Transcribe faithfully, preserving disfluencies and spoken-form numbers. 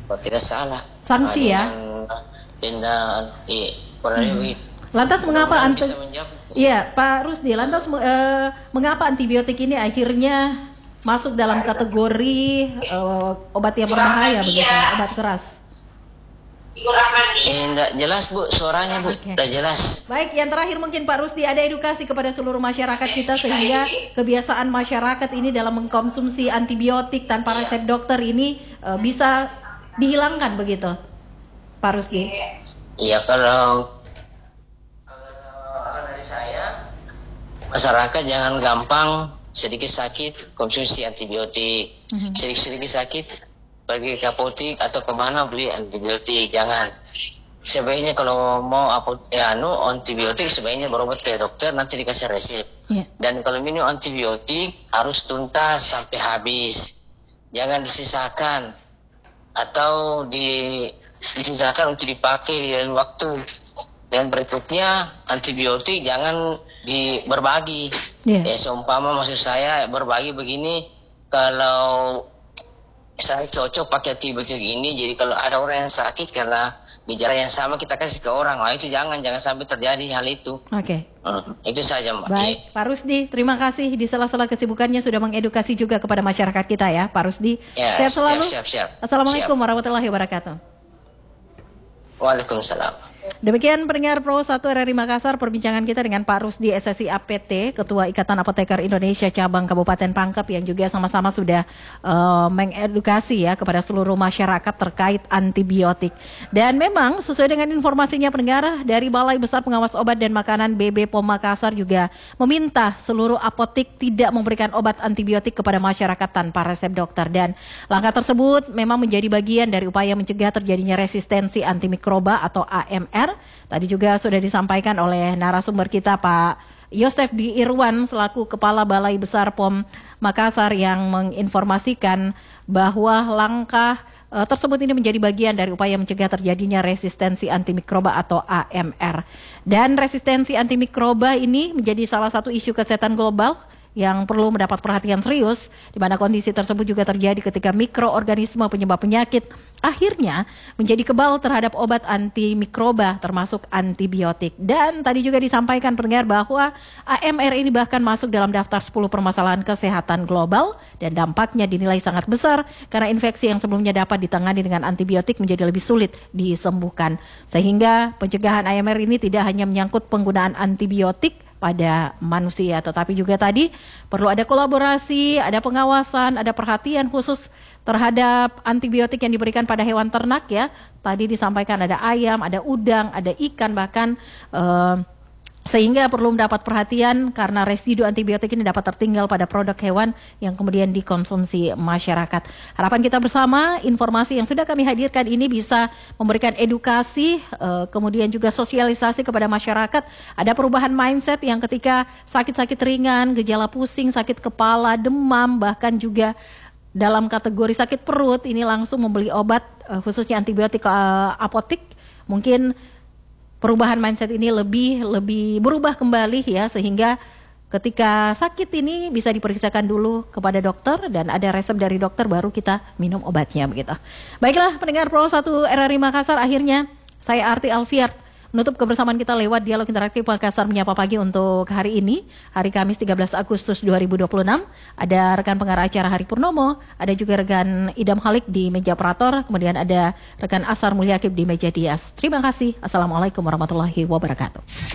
kalau tidak salah. Sanksi ya? Denda anti hmm. Lantas mengapa anti? Iya, Pak Rusdi. Lantas uh, mengapa antibiotik ini akhirnya masuk dalam kategori uh, obat yang berbahaya begitu, obat keras? Eh, enggak jelas Bu, suaranya Bu, okay. Enggak jelas. Baik, yang terakhir mungkin Pak Rusdi, ada edukasi kepada seluruh masyarakat kita sehingga kebiasaan masyarakat ini dalam mengkonsumsi antibiotik tanpa resep dokter ini uh, bisa dihilangkan begitu, Pak Rusdi. Iya, kalau kalau dari saya, masyarakat jangan gampang sedikit sakit konsumsi antibiotik, mm-hmm. sedikit-sedikit sakit pergi ke apotek atau kemana beli antibiotik, jangan. Sebaiknya kalau mau apot, ya, anu, antibiotik sebaiknya berobat ke dokter, nanti dikasih resep. Yeah. Dan kalau minum antibiotik harus tuntas sampai habis, jangan disisakan atau di, disisakan untuk dipakai di lain waktu. Dan berikutnya antibiotik jangan di berbagi. Yeah. Ya seumpama maksud saya berbagi begini, kalau saya cocok pakai antibiotik ini, jadi kalau ada orang yang sakit karena gejala yang sama kita kasih ke orang, nah itu jangan jangan sampai terjadi hal itu. Oke. Okay. Hmm, itu saja Mbak. Baik, Pak Rusdi, terima kasih di sela-sela kesibukannya sudah mengedukasi juga kepada masyarakat kita ya, Pak Rusdi. Ya, sehat selalu. Siap, siap, siap. Assalamualaikum siap. warahmatullahi wabarakatuh. Waalaikumsalam. Demikian pendengar Pro satu R R I Makassar, perbincangan kita dengan Pak Rusdi S S I A P T, Ketua Ikatan Apoteker Indonesia Cabang Kabupaten Pangkep, yang juga sama-sama sudah uh, mengedukasi ya kepada seluruh masyarakat terkait antibiotik. Dan memang sesuai dengan informasinya pendengar dari Balai Besar Pengawas Obat dan Makanan B B P O M Makassar juga meminta seluruh apotek tidak memberikan obat antibiotik kepada masyarakat tanpa resep dokter. Dan langkah tersebut memang menjadi bagian dari upaya mencegah terjadinya resistensi antimikroba atau A M R. Tadi juga sudah disampaikan oleh narasumber kita Pak Yosef D. Irwan selaku Kepala Balai Besar P O M Makassar yang menginformasikan bahwa langkah uh, tersebut ini menjadi bagian dari upaya mencegah terjadinya resistensi antimikroba atau A M R. Dan resistensi antimikroba ini menjadi salah satu isu kesehatan global yang perlu mendapat perhatian serius, di mana kondisi tersebut juga terjadi ketika mikroorganisme penyebab penyakit akhirnya menjadi kebal terhadap obat antimikroba termasuk antibiotik. Dan tadi juga disampaikan pendengar bahwa A M R ini bahkan masuk dalam daftar sepuluh permasalahan kesehatan global dan dampaknya dinilai sangat besar karena infeksi yang sebelumnya dapat ditangani dengan antibiotik menjadi lebih sulit disembuhkan. Sehingga pencegahan A M R ini tidak hanya menyangkut penggunaan antibiotik pada manusia, tetapi juga tadi perlu ada kolaborasi, ada pengawasan, ada perhatian khusus terhadap antibiotik yang diberikan pada hewan ternak ya. Tadi disampaikan ada ayam, ada udang, ada ikan bahkan uh, sehingga perlu mendapat perhatian karena residu antibiotik ini dapat tertinggal pada produk hewan yang kemudian dikonsumsi masyarakat. Harapan kita bersama, informasi yang sudah kami hadirkan ini bisa memberikan edukasi, eh, kemudian juga sosialisasi kepada masyarakat. Ada perubahan mindset yang ketika sakit-sakit ringan, gejala pusing, sakit kepala, demam, bahkan juga dalam kategori sakit perut, ini langsung membeli obat, eh, khususnya antibiotik ke eh, apotek. Mungkin perubahan mindset ini lebih lebih berubah kembali ya, sehingga ketika sakit ini bisa diperiksakan dulu kepada dokter dan ada resep dari dokter baru kita minum obatnya begitu. Baiklah pendengar Pro satu R R I Makassar, akhirnya saya Arti Alfiard menutup kebersamaan kita lewat Dialog Interaktif Makassar Menyapa Pagi untuk hari ini, hari Kamis tiga belas Agustus dua ribu dua puluh enam. Ada rekan pengarah acara Hari Purnomo, ada juga rekan Idam Halik di meja operator, kemudian ada rekan Asar Mulyakib di meja dias. Terima kasih. Assalamualaikum warahmatullahi wabarakatuh.